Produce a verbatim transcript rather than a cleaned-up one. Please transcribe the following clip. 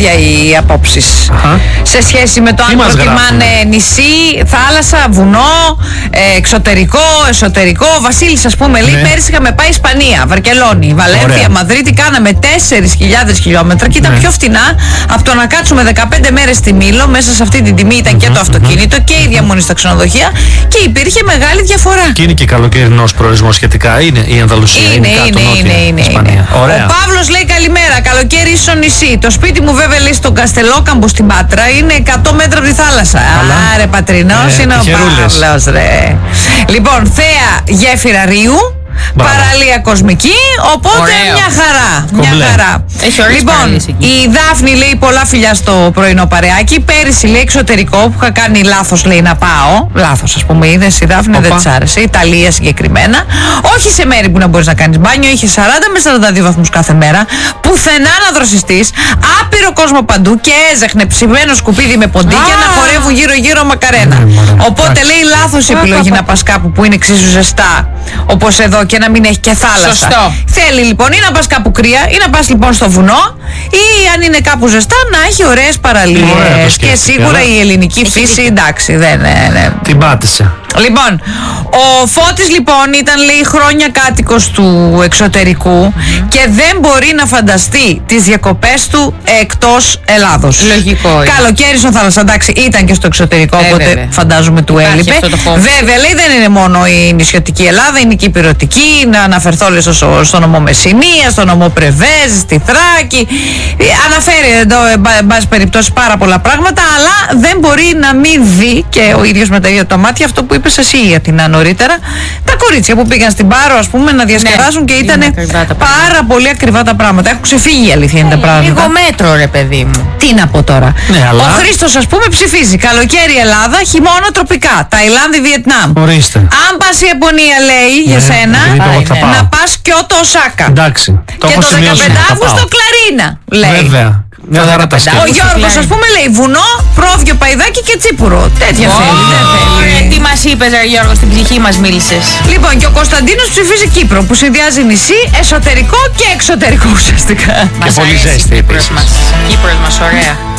ίδια οι απόψεις σε σχέση με το αν προτιμάνε νησί, θάλασσα, βουνό, ε, εξωτερικό, εσωτερικό. Ο Βασίλης, ας πούμε, λέει: ναι. Πέρυσι είχαμε πάει Ισπανία, Βαρκελόνη, Βαλένθια, Μαδρίτη. Κάναμε τέσσερις χιλιάδες χιλιόμετρα και ήταν ναι. πιο φτηνά από το να κάτσουμε δεκαπέντε μέρες στη Μήλο. Μέσα σε αυτή την τιμή ήταν mm-hmm, και το αυτοκίνητο mm-hmm. και η διαμονή στα ξενοδοχεία και υπήρχε μεγάλη διαφορά. Και είναι και καλοκαιρινός προορισμός σχετικά. Είναι η Ανδαλουσία, είναι, είναι, είναι, κάτω, είναι, είναι, Ισπανία. Είναι. Ο Παύλος λέει: καλημέρα, καλοκαίρι στο νησί. Το σπίτι μου βέβαια λέει στον Καστελόκαμπο στην Πάτρα, είναι εκατό μέτρα από τη θάλασσα. Αλλά... Άρε πατρινός ε, είναι ο Παύλος, ρε. Λοιπόν, θέα γέφυρα Ρίου. Παραλία κοσμική, οπότε ωραίο. Μια χαρά. Μια χαρά. Λοιπόν, η Δάφνη λέει: πολλά φιλιά στο πρωινό παρεάκι. Πέρυσι λέει εξωτερικό που είχα κάνει λάθος, λέει να πάω. Λάθος, ας πούμε, είδες η Δάφνη, δεν της άρεσε. Ιταλία συγκεκριμένα. Όχι σε μέρη που να μπορείς να κάνεις μπάνιο. Είχε σαράντα με σαράντα δύο βαθμούς κάθε μέρα. Πουθενά να δροσιστείς. Άπειρο κόσμο παντού και έζεχνε ψημένο σκουπίδι με ποντίκια να χορεύουν γύρω-γύρω μακαρένα. Οπότε λέει λάθος η επιλογή να πας κάπου που είναι εξίσου ζεστά όπως εδώ και να μην έχει και θάλασσα. Σωστό. Θέλει λοιπόν ή να πας κάπου κρύα ή να πας λοιπόν στο βουνό ή αν είναι κάπου ζεστά να έχει ωραίες παραλίες. Και σίγουρα η ελληνική φύση εντάξει δεν είναι. Την πάτησε. Λοιπόν, ο Φώτης λοιπόν ήταν λέει χρόνια κάτοικος του εξωτερικού mm-hmm. και δεν μπορεί να φανταστεί τις διακοπές του εκτός Ελλάδος. Λογικό είναι. Καλοκαίρι στο θάλασσα, εντάξει, ήταν και στο εξωτερικό, ε, οπότε βέβαια. Φαντάζομαι του έλειπε. Βέβαια, λέει δεν είναι μόνο η νησιωτική Ελλάδα, είναι και η υπηρετική. Να αναφερθώ λέει, στο, στο νομό Μεσσηνία, στο νομό Πρεβέζη, στη Θράκη. Αναφέρει εδώ, εν πάση περιπτώσει, πάρα πολλά πράγματα, αλλά δεν μπορεί να μην δει και ο ίδιος με τα ίδια τα μάτια αυτό που είπες εσύ η Αθηνά νωρίτερα. Τα κορίτσια που πήγαν στην Πάρο, ας πούμε, να διασκεδάσουν ναι, και ήταν πάρα πολύ ακριβά τα πράγματα. Έχουν ξεφύγει η αλήθεια είναι τα πράγματα. Λίγο μέτρο, ρε παιδί μου. Τι να πω τώρα. Ναι, αλλά... Ο Χρήστος, ας πούμε, ψηφίζει καλοκαίρι Ελλάδα, χειμώνα τροπικά. Ταϊλάνδη, Βιετνάμ. Ορίστε. Αν πας η Ιαπωνία, λέει ναι, για σένα, ναι, να πας Κιώτο, Οσάκα. Εντάξει. Το και το δεκαπέντε Αύγουστο Κλαρίνα, λέει. Βέβαια. Μια χαρά τα ο Γιώργος, ας πούμε, λέει βουνό, πρόβιο, παϊδάκι και τσίπουρο. Τέτοια oh, θέλει, δεν θέλει. Τι μας είπες, ρε Γιώργο, στην ψυχή μας μίλησες. Λοιπόν, και ο Κωνσταντίνος ψηφίζει Κύπρο, που συνδυάζει νησί, εσωτερικό και εξωτερικό ουσιαστικά. Και πολύ ζέστη επίσης. Κύπρος μας, ωραία.